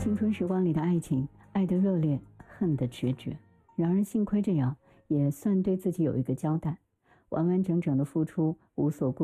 青春时光里的爱情，爱得热烈，恨得决绝。然而幸亏这样，也算对自己有一个交代，完完整整的付出，无所顾